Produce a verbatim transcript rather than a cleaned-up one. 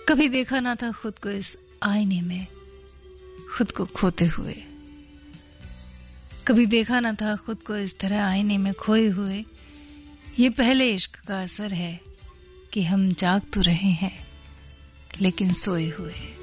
कभी देखा ना था खुद को इस आईने में खुद को खोते हुए, कभी देखा ना था खुद को इस तरह आईने में खोए हुए। ये पहले इश्क का असर है कि हम जाग तो रहे हैं लेकिन सोए हुए।